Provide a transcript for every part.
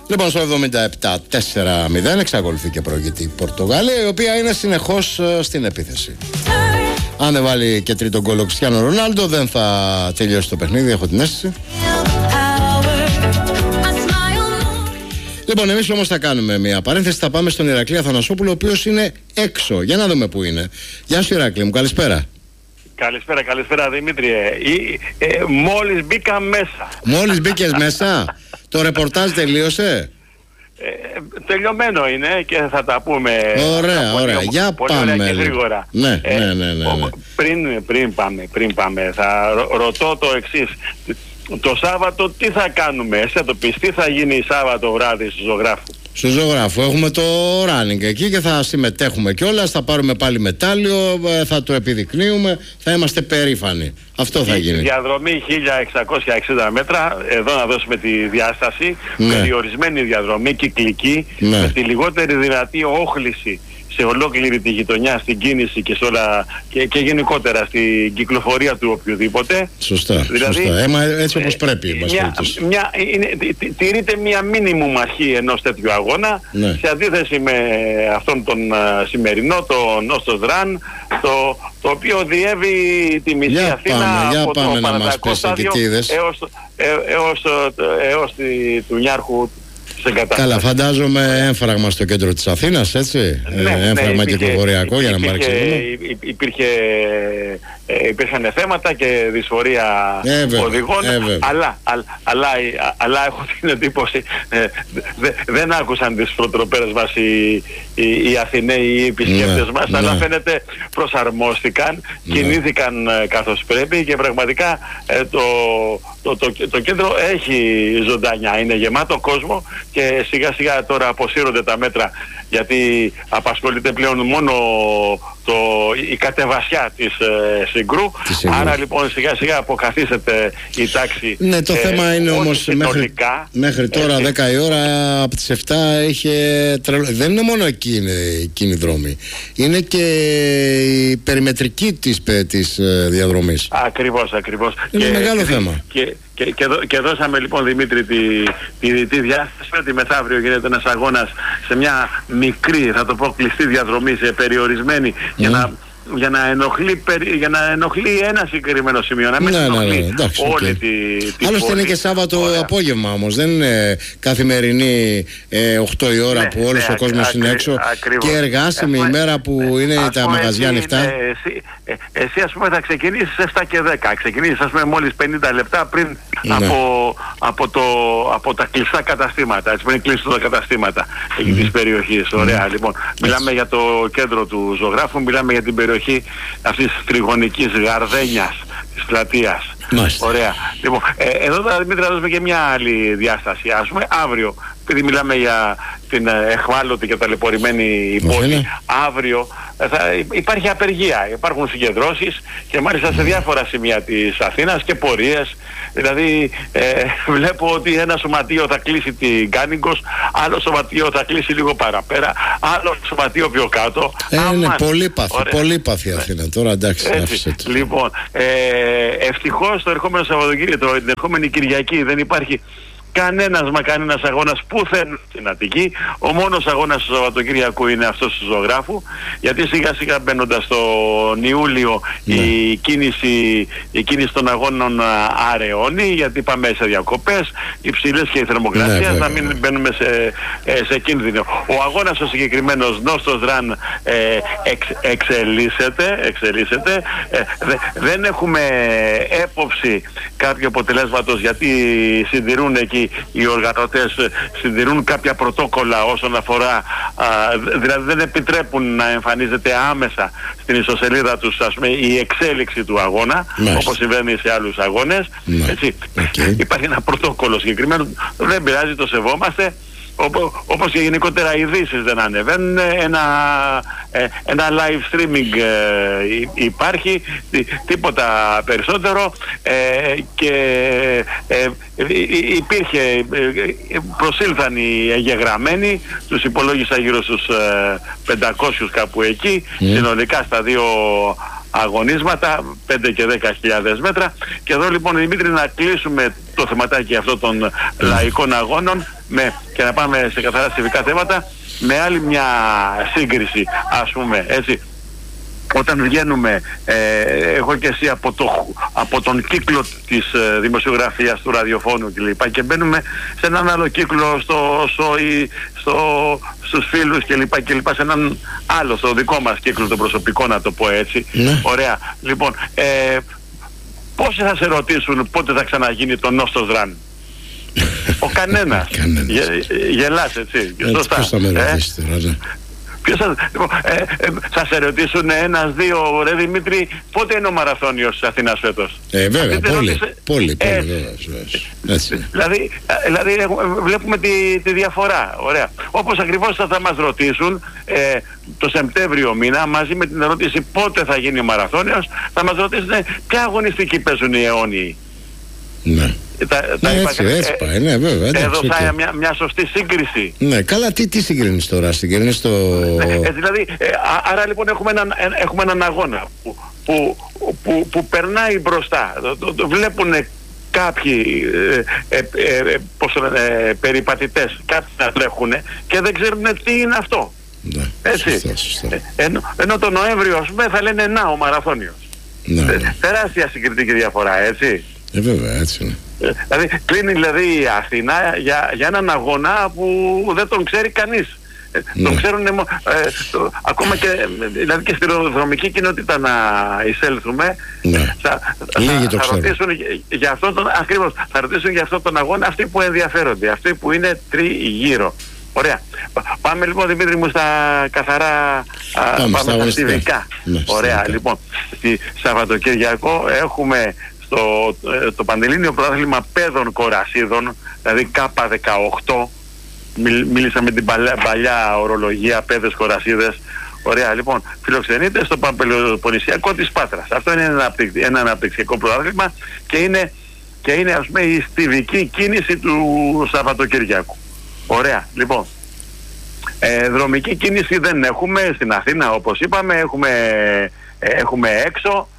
Λοιπόν, στο 77-4-0 εξακολουθεί και προηγείται η Πορτογαλία, η οποία είναι συνεχώς στην επίθεση. Αν δεν βάλει και τρίτο γκολ ο Κριστιάνο Ρονάλντο, δεν θα τελειώσει το παιχνίδι, έχω την αίσθηση. Λοιπόν, εμείς όμως θα κάνουμε μια παρένθεση. Θα πάμε στον Ηρακλή Αθανασόπουλο, ο οποίος είναι έξω. Για να δούμε πού είναι. Γεια σου, Ηρακλή μου, καλησπέρα. Καλησπέρα Δημήτριε. Μόλις μπήκα μέσα. Μόλις μπήκες μέσα. Το ρεπορτάζ τελείωσε. Τελειωμένο είναι και θα τα πούμε. Ωραία. Για πάμε. Ωραία και γρήγορα. Ναι. Πριν πάμε, θα ρωτώ το εξής. Το Σάββατο τι θα κάνουμε? Εσύ θα το πεις, τι θα γίνει Σάββατο βράδυ στο Ζωγράφου? Στο Ζωγράφου έχουμε το running εκεί και θα συμμετέχουμε κιόλας. Θα πάρουμε πάλι μετάλλιο, θα το επιδεικνύουμε, θα είμαστε περήφανοι. Αυτό θα γίνει. Διαδρομή 1660 μέτρα. Εδώ να δώσουμε τη διάσταση. Περιορισμένη διαδρομή, κυκλική, με τη λιγότερη δυνατή όχληση σε ολόκληρη τη γειτονιά, στην κίνηση και, και γενικότερα στην κυκλοφορία του οποιοδήποτε. Σωστά. Δηλαδή, έτσι όπως πρέπει. Τηρείται μια μίνιμουμ αρχή ενός τέτοιου αγώνα, σε αντίθεση με αυτόν τον σημερινό, το Nostos Run, το οποίο διεύει τη μισή Αθήνα από το Παναθηναϊκό στάδιο έως του Νιάρχου. Καλά, φαντάζομαι έμφραγμα στο κέντρο της Αθήνας, έτσι. Έμφραγμα κυκλοφοριακό, για να μην παρεξηγούμε. Υπήρχαν θέματα και δυσφορία οδηγών, αλλά έχω την εντύπωση δεν άκουσαν τις προτροπές μας οι Αθηναίοι, οι επισκέπτες μας, αλλά φαίνεται προσαρμόστηκαν, κινήθηκαν καθώς πρέπει και πραγματικά το κέντρο έχει ζωντανιά, είναι γεμάτο κόσμο και σιγά σιγά τώρα αποσύρονται τα μέτρα, γιατί απασχολείται πλέον μόνο η κατεβασιά της Συγκρού. Άρα λοιπόν σιγά σιγά αποκαθίσταται η τάξη. Ναι, το θέμα είναι όμως μέχρι τώρα 10 η ώρα από τις 7 είχε δεν είναι μόνο εκείνη η δρόμη, είναι και η περιμετρική της διαδρομής. Ακριβώς. Είναι μεγάλο θέμα. Και δώσαμε λοιπόν, Δημήτρη, τη διάσταση ότι μεθαύριο γίνεται ένας αγώνας σε μια μικρή, θα το πω, κλειστή διαδρομή, σε περιορισμένη, για να ενοχλεί ένα συγκεκριμένο σημείο, να μην ενοχλεί όλη τη άλλωστε είναι και Σάββατο απόγευμα όμως, δεν είναι καθημερινή 8 η ώρα που όλος ο κόσμος είναι έξω και εργάσιμη ημέρα που είναι τα μαγαζιά ανοιχτά. Εσύ ας πούμε θα ξεκινήσεις 7 και 10, ξεκινήσεις ας πούμε μόλις 50 λεπτά πριν από τα κλειστά καταστήματα, έτσι, πριν κλείσουν τα καταστήματα εκεί της περιοχής. Ωραία, λοιπόν, μιλάμε για το κέντρο του Ζωγράφου, μιλάμε για την περιοχή αυτής της τριγωνικής γαρδένιας της πλατείας. Ωραία. Λοιπόν, εδώ θα, Δημήτρη, θα δώσουμε και μια άλλη διάσταση. Ας πούμε αύριο, επειδή μιλάμε για την εχμάλωτη και ταλαιπωρημένη πόλη, αύριο υπάρχει απεργία, υπάρχουν συγκεντρώσεις και μάλιστα σε διάφορα σημεία της Αθήνας και πορείες. Δηλαδή βλέπω ότι ένα σωματείο θα κλείσει την Κάνικος, άλλο σωματείο θα κλείσει λίγο παραπέρα, άλλο σωματείο πιο κάτω. Είναι πολύπαθη Αθήνα τώρα, εντάξει. Λοιπόν, ευτυχώς το ερχόμενο Σαββατοκύριακο, την ερχόμενη Κυριακή δεν υπάρχει κανένας αγώνας πουθενά στην Αττική. Ο μόνος αγώνας του Σαββατοκύριακου είναι αυτός του Ζωγράφου, γιατί σιγά σιγά μπαίνοντας στον Ιούλιο η κίνηση των αγώνων αραιώνει, γιατί πάμε σε διακοπές υψηλές και η θερμοκρασία, να μην μπαίνουμε σε κίνδυνο. Ο αγώνας ο συγκεκριμένος Nostos Run εξελίσσεται. Δεν έχουμε έποψη κάποιου αποτελέσματος, γιατί συντηρούν εκεί οι οργανωτές, συντηρούν κάποια πρωτόκολλα όσον αφορά, δηλαδή δεν επιτρέπουν να εμφανίζεται άμεσα στην ιστοσελίδα τους, ας πούμε, η εξέλιξη του αγώνα, όπως συμβαίνει σε άλλους αγώνες. Έτσι. Υπάρχει ένα πρωτόκολλο συγκεκριμένο, δεν πειράζει, το σεβόμαστε. Όπως και γενικότερα οι ειδήσεις δεν ανεβαίνουν, ένα live streaming υπάρχει, τίποτα περισσότερο, και προσήλθαν οι εγγεγραμμένοι, τους υπολόγισα γύρω στους 500 κάπου εκεί, συνολικά στα δύο αγωνίσματα, 5 και 10.000 μέτρα. Και εδώ λοιπόν, Δημήτρη, να κλείσουμε το θεματάκι αυτό των λαϊκών αγώνων και να πάμε σε καθαρά civica θέματα, με άλλη μια σύγκριση, ας πούμε, έτσι. Όταν βγαίνουμε εγώ και εσύ από τον κύκλο της δημοσιογραφίας, του ραδιοφώνου κλπ. Και μπαίνουμε σε έναν άλλο κύκλο, στους φίλους κλπ. Σε έναν άλλο, στο δικό μας κύκλο, το προσωπικό, να το πω έτσι. Ωραία. Λοιπόν, πόσοι θα σε ρωτήσουν πότε θα ξαναγίνει το Νόστος Ραν? Ο κανένας. Γελάς, έτσι. Σωστά. Πώς θα με ρωτήσεις τώρα? Θα σε ρωτήσουν ένας-δύο, ρε Δημήτρη, πότε είναι ο μαραθώνιος της Αθήνας φέτος? Βέβαια, πολύ βέβαια. Δηλαδή βλέπουμε τη διαφορά. Ωραία. Όπως ακριβώς θα μας ρωτήσουν το Σεπτέμβριο μήνα, μαζί με την ερώτηση πότε θα γίνει ο μαραθώνιος, θα μας ρωτήσουν ποια αγωνιστική παίζουν οι αιώνιοι. Ναι. Έτσι πάει, ναι, βέβαια. Έδωσα μια σωστή σύγκριση. Ναι, καλά, τι συγκρίνεις τώρα? Συγκρίνεις το... Δηλαδή, άρα λοιπόν έχουμε έναν αγώνα που περνάει μπροστά. Το βλέπουν κάποιοι περιπατητές, κάποιοι να τρέχουν και δεν ξέρουν τι είναι αυτό. Ναι, έτσι. Σωστά. Ενώ το Νοέμβριο, ας πούμε, θα λένε να, ο μαραθώνιος. Ναι. Τεράστια συγκριτική διαφορά, έτσι. Βέβαια, έτσι είναι. Δηλαδή κλείνει η Αθήνα για έναν αγώνα που δεν τον ξέρει κανείς. Τον ξέρουν ακόμα και, δηλαδή, και στη δρομική κοινότητα να εισέλθουμε. Θα ρωτήσουν για αυτόν τον, ακριβώς, θα ρωτήσουν για αυτόν τον αγώνα αυτοί που ενδιαφέρονται, αυτοί που είναι τριγύρω. Ωραία. Πάμε λοιπόν, Δημήτρη μου, στα καθαρά, πάμε στα civica. Ωραία. Λοιπόν, στη Σαββατοκυριακό έχουμε το Πανελλήνιο Πρωτάθλημα Παιδών Κορασίδων, δηλαδή K18. Μίλησα με την παλιά ορολογία, παιδες Κορασίδες. Ωραία, λοιπόν, φιλοξενείται στο Παμπελοποννησιακό της Πάτρας. Αυτό είναι ένα αναπτυξιακό πρωτάθλημα και είναι ας πούμε η στιβική κίνηση του Σαββατοκύριακου. Ωραία, λοιπόν. Δρομική κίνηση δεν έχουμε στην Αθήνα, όπως είπαμε. Έχουμε έξω,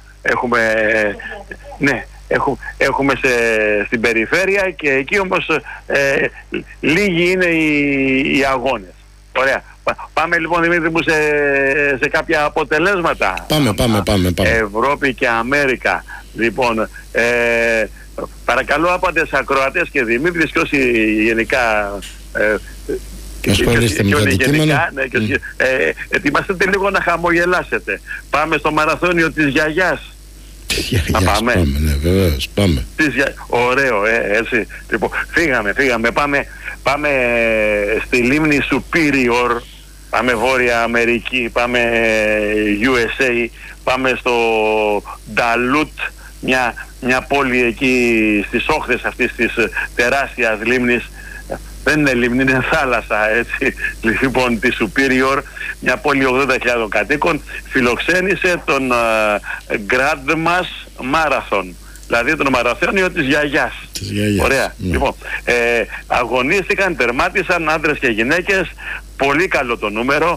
έχουμε στην περιφέρεια, και εκεί όμως λίγοι είναι οι αγώνες. Ωραία. Πάμε λοιπόν, Δημήτρη μου, σε κάποια αποτελέσματα. Πάμε. Ευρώπη και Αμέρικα. Λοιπόν, παρακαλώ άπαντες ακροατές και Δημήτρης και όσοι γενικά ασχολείστε με το αντικείμενο, ετοιμαστείτε λίγο να χαμογελάσετε. Πάμε στο μαραθώνιο της Γιαγιάς. Πάμε, ναι, βεβαίως, πάμε. Ωραίο, έτσι. Λοιπόν, φύγαμε. Πάμε στη λίμνη Superior, πάμε Βόρεια Αμερική, πάμε USA, πάμε στο Duluth, μια πόλη εκεί στις όχθες αυτής της τεράστιας λίμνης. Δεν είναι λίμνη, είναι θάλασσα, έτσι. Λοιπόν, τη Superior, μια πόλη 80.000 κατοίκων, φιλοξένησε τον Grand Mass Marathon, δηλαδή τον μαραθώνιο της Γιαγιάς. Ωραία. Ναι. Λοιπόν, αγωνίστηκαν, τερμάτισαν άντρες και γυναίκες, πολύ καλό το νούμερο,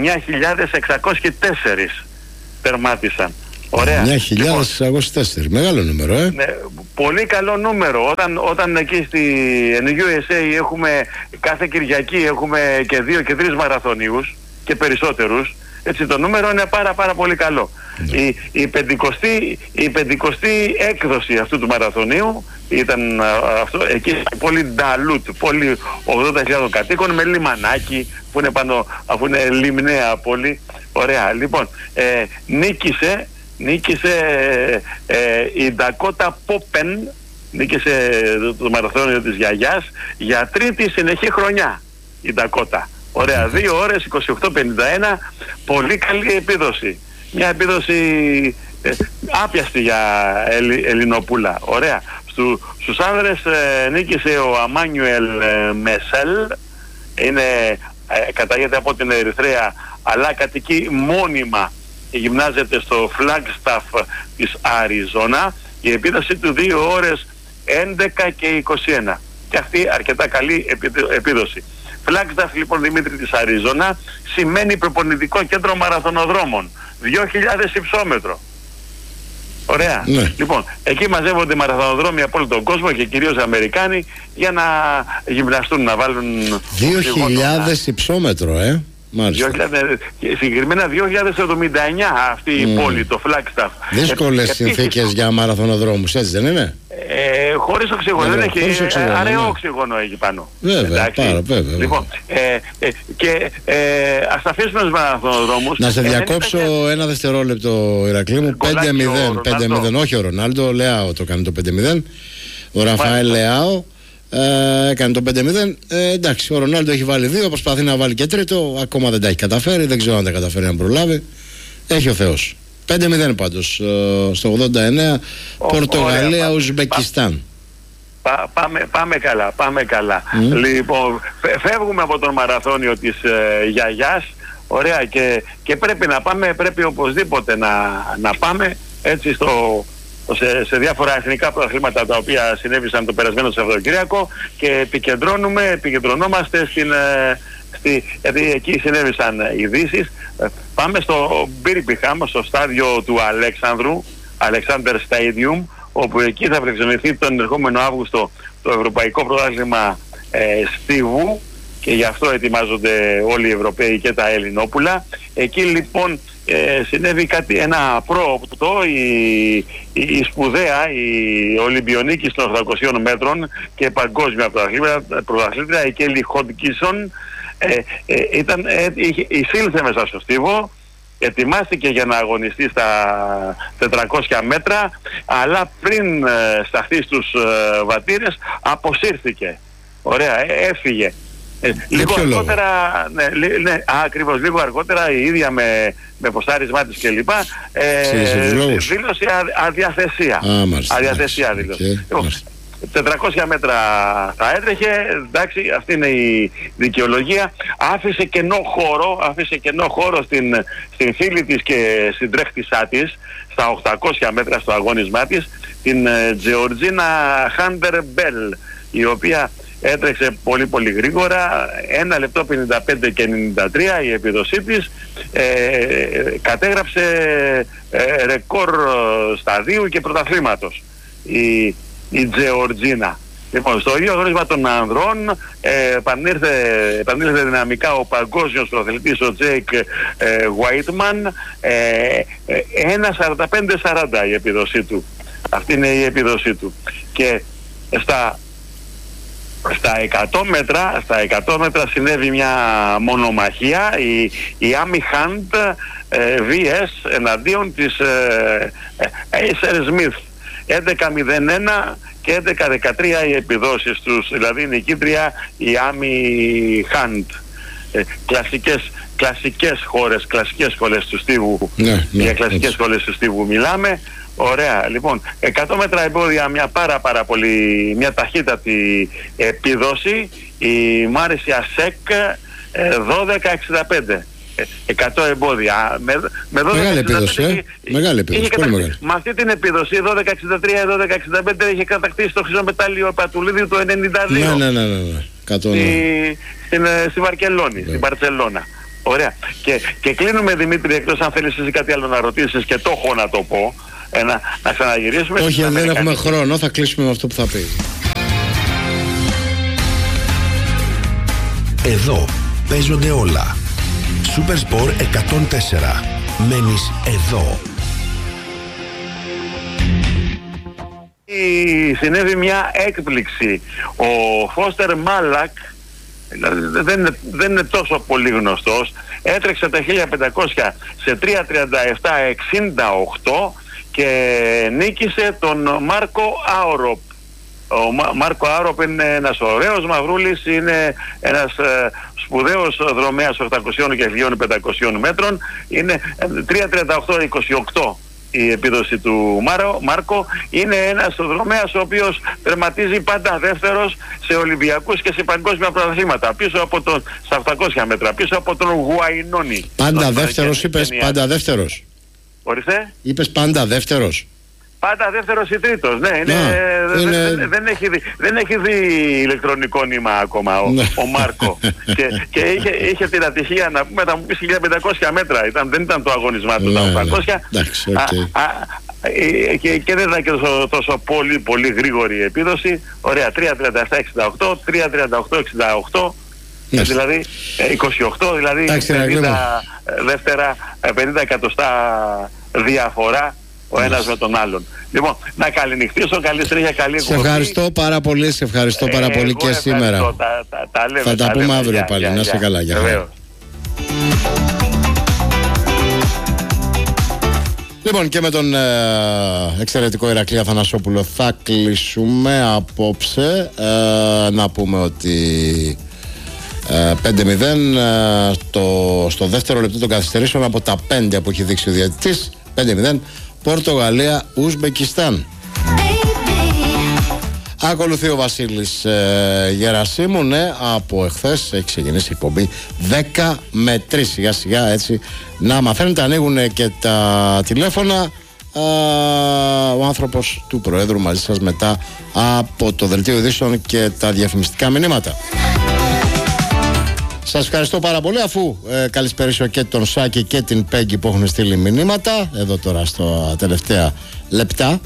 9.604 τερμάτισαν. Ωραία. 9.604, μεγάλο νούμερο, Ναι, πολύ καλό νούμερο. Όταν εκεί στη USA έχουμε κάθε Κυριακή έχουμε και 2 και 3 μαραθωνίους και περισσότερους, έτσι, το νούμερο είναι πάρα πολύ καλό. Η 50η έκδοση αυτού του μαραθωνίου ήταν αυτό, εκεί πολύ Νταλούτ, πολύ 80.000 κατοίκων, με λιμανάκι που είναι πάνω, αφού είναι λιμναία πόλη. Ωραία. Λοιπόν, νίκησε η Ντακότα Πόπεν, νίκησε το μαραθώνιο της Γιαγιάς για 3η συνεχή χρονιά η Ντακότα. Ωραία, 2 ώρες 28:51, πολύ καλή επίδοση. Μια επίδοση άπιαστη για Ελληνοπούλα. Ωραία. Στους άνδρες νίκησε ο Αμάνιουελ Μεσέλ, κατάγεται από την Ερυθρέα, αλλά κατοικεί μόνιμα, γυμνάζεται στο Flagstaff της Αριζόνα. Η επίδοση του 2 ώρες 11 και 21. Και αυτή αρκετά καλή επίδοση. Flagstaff, λοιπόν, Δημήτρη, της Αριζόνα, σημαίνει προπονητικό κέντρο μαραθωνοδρόμων. 2.000 υψόμετρο. Ωραία. Ναι. Λοιπόν, εκεί μαζεύονται μαραθωνοδρόμοι από όλο τον κόσμο και κυρίως Αμερικάνοι για να γυμναστούν, να βάλουν 2.000 υψόμετρο, μάλιστα. Συγκεκριμένα 2.079 αυτή η πόλη, το Flagstaff. Δύσκολες συνθήκες για μαραθωνοδρόμους, έτσι δεν είναι? Χωρίς οξυγόνο, δεν έχει αραιό οξυγόνο εκεί πάνω. Βέβαια, βέβαια. Λοιπόν, και ας τα αφήσουμε τους μαραθωνοδρόμους. Να σε διακόψω ένα δευτερόλεπτο, Ηρακλή μου. 5-0, όχι ο Ρονάλντο, Λεάο το κάνει το 5-0. Ο Ραφαέλ Λεάο έκανε το 5-0. Εντάξει, ο Ρονάλντο έχει βάλει 2, προσπαθεί να βάλει και τρίτο, ακόμα δεν τα έχει καταφέρει, δεν ξέρω αν τα καταφέρει να προλάβει. Έχει ο Θεός. 5-0 πάντως στο 89. Πορτογαλία, Ουσμπεκιστάν. Πάμε καλά. Λοιπόν, φεύγουμε από τον μαραθώνιο της γιαγιάς. Ωραία, και πρέπει να πάμε, πρέπει οπωσδήποτε να πάμε έτσι σε διάφορα εθνικά πρωταθλήματα τα οποία συνέβησαν το περασμένο Σαββατοκύριακο, και επικεντρωνόμαστε γιατί εκεί συνέβησαν ειδήσεις. Πάμε στο Μπίρμπιχαμ, στο στάδιο του Αλέξανδρου, Alexander Stadium, όπου εκεί θα φιλοξενηθεί τον ερχόμενο Αύγουστο το Ευρωπαϊκό Πρωτάθλημα Στίβου, και γι' αυτό ετοιμάζονται όλοι οι Ευρωπαίοι και τα Ελληνόπουλα. Εκεί λοιπόν συνέβη ένα πρόοπτο, η σπουδαία, η Ολυμπιονίκης των 800 μέτρων και παγκόσμια πρωταθλήτρια, η Κέλι Χόντκινσον, εισήλθε μέσα στο στίβο, ετοιμάστηκε για να αγωνιστεί στα 400 μέτρα, αλλά πριν σταθεί στους βατήρες αποσύρθηκε. Ωραία, έφυγε. Λίγο αργότερα, ακριβώς, λίγο αργότερα η ίδια με ποστάρισμά της κλπ. Δήλωσε αδιαθεσία. Αδιαθεσία δήλωσε. 400 μέτρα θα έτρεχε, εντάξει, αυτή είναι η δικαιολογία. Άφησε κενό χώρο στην φίλη της και στην τρέχτησά της στα 800 μέτρα στο αγώνισμά της, την Τζεορτζίνα Χάντερ Μπέλ, η οποία έτρεξε πολύ γρήγορα, 1 λεπτό 55 και 93 η επίδοσή της, κατέγραψε ρεκόρ σταδίου και πρωταθλήματος η Τζεορτζίνα. Λοιπόν, στο ίδιο αγώνισμα των ανδρών επανήλθε δυναμικά ο παγκόσμιος πρωταθλητής, ο Τζέικ Γουάιτμαν, 1.45-40 η επίδοσή του. Αυτή είναι η επίδοσή του. Και στα 100 μέτρα συνέβη μια μονομαχία, η Άμι Χαντ VS εναντίον της Acer Smith. 11-01 και 11-13 οι επιδόσεις τους, δηλαδή η νικήτρια η Άμι Χαντ. Κλασικές χώρες του στίβου, για κλασικές χώρες του στίβου μιλάμε. Ωραία, λοιπόν, 100 μέτρα εμπόδια, μια ταχύτατη επίδοση, η Μάρισια Σεκ 12-65. 100 εμπόδια. Μεγάλη επίδοση, μεγάλη επίδοση, πολύ μεγάλη. Με αυτή την επίδοση 12-63-12-65 είχε κατακτήσει το χρυσομετάλλιο Πατουλίδη το 92. Ναι. Στη Βαρκελόνη, στην Μπαρτσελώνα. Ωραία. Και κλείνουμε, Δημήτρη, εκτός αν θέλεις εσύ κάτι άλλο να ρωτήσεις, και το έχω να το πω, να ξαναγυρίσουμε. Όχι, δεν έχουμε χρόνο, θα κλείσουμε με αυτό που θα πει. Εδώ παίζονται όλα. Super Sport 104. Μένεις εδώ. Συνέβη μια έκπληξη. Ο Φώστερ Μάλακ, δηλαδή δεν είναι τόσο πολύ γνωστός, έτρεξε τα 1500 σε 3:37:68 και νίκησε τον Μάρκο Άουροπ. Ο Μάρκο Άουροπ είναι ένας ωραίος μαυρούλης, είναι ένας σπουδαίος δρομέας 800 και 1500 μέτρων. Είναι 3:38:28 η επίδοση του Μάρκο. Είναι ένας δρομέας ο οποίος τερματίζει πάντα δεύτερος σε Ολυμπιακούς και σε παγκόσμια πρωταθλήματα, πίσω από στα 800 μέτρα, πίσω από τον Γουαϊνόνι. Πάντα δεύτερος είπες, πάντα δεύτερος. Ορίστε. Είπες πάντα δεύτερος. Πάντα δεύτερος ή τρίτος, ναι. Δεν έχει δει ηλεκτρονικό νήμα ακόμα ο Μάρκο. και είχε την ατυχία να πούμε, θα μου πεις 1500 μέτρα, δεν ήταν το αγωνισμά του τα 800. και δεν ήταν και τόσο πολύ γρήγορη η επίδοση. Ωραία, 3.37.68, 3.38.68, δηλαδή 28, δηλαδή 50 δεύτερα, 50 εκατοστά διαφορά ο ένας με τον άλλον. Λοιπόν, να καληνυχτήσω, καλή συνέχεια, καλή εκπομπή. Σε ευχαριστώ πάρα πολύ, πάρα πολύ και σήμερα. Θα τα πούμε αύριο πάλι. Να είσαι καλά. Λοιπόν, και με τον εξαιρετικό Ηρακλή Αθανασόπουλο θα κλείσουμε απόψε. Να πούμε ότι 5-0 στο δεύτερο λεπτό των καθυστερήσεων από τα 5 που έχει δείξει ο διαιτητής. 5-0 Πορτογαλία Ουσμπεκιστάν. Ακολουθεί ο Βασίλης Γερασίμου. Ναι, από εχθές έχει ξεκινήσει η εκπομπή 10 με 3. Σιγά σιγά έτσι να μαθαίνετε, ανοίγουν και τα τηλέφωνα. Ο άνθρωπος του Προέδρου μαζί σας μετά από το Δελτίο Ειδήσεων και τα διαφημιστικά μηνύματα. Σας ευχαριστώ πάρα πολύ, αφού καλησπέρισω και τον Σάκη και την Πέγγι που έχουν στείλει μηνύματα εδώ τώρα στα τελευταία λεπτά.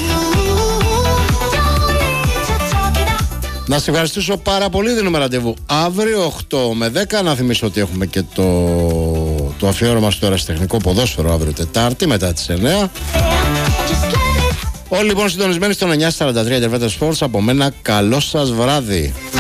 Να σας ευχαριστήσω πάρα πολύ. Δίνουμε ραντεβού αύριο 8 με 10. Να θυμίσω ότι έχουμε και το αφιέρωμα στο ερασιτεχνικό ποδόσφαιρο αύριο Τετάρτη μετά τις 9. Όλοι λοιπόν συντονισμένοι στο 943 Interpreter Sports. Από μένα καλό σας βράδυ.